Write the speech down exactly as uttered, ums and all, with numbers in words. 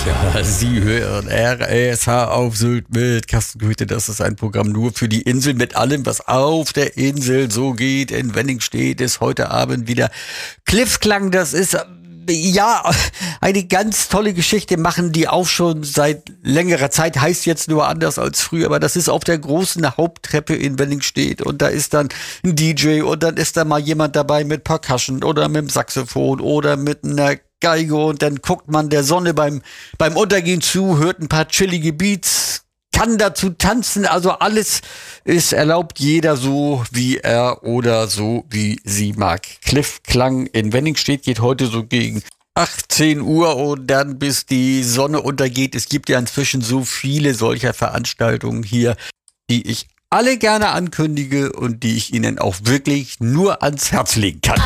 Ja, Sie hören R S H auf Sylt mit Carsten Goethe. Das ist ein Programm nur für die Insel mit allem, was auf der Insel so geht. In Wenningstedt ist heute Abend wieder Cliffklang. Das ist ja eine ganz tolle Geschichte, machen die auch schon seit längerer Zeit, heißt jetzt nur anders als früher, aber das ist auf der großen Haupttreppe in Wenningstedt und da ist dann ein D J und dann ist da mal jemand dabei mit Percussion oder mit dem Saxophon oder mit einer Geige und dann guckt man der Sonne beim, beim Untergehen zu, hört ein paar chillige Beats, kann dazu tanzen, also alles ist erlaubt, jeder so wie er oder so wie sie mag. Cliffklang in Wenningstedt geht heute so gegen achtzehn Uhr und dann bis die Sonne untergeht. Es gibt ja inzwischen so viele solcher Veranstaltungen hier, die ich alle gerne ankündige und die ich Ihnen auch wirklich nur ans Herz legen kann.